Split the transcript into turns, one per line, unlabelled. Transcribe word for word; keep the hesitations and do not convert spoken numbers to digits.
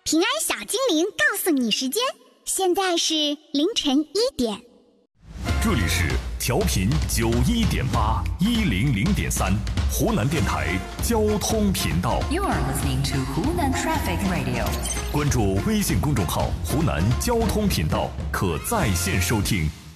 平安小精灵告诉你时间，现在是凌晨一点。
这里是调频九一点八一零零点三湖南电台交通频道。
You are listening to Hunan Traffic Radio。
关注微信公众号“湖南交通频道”，可在线收听。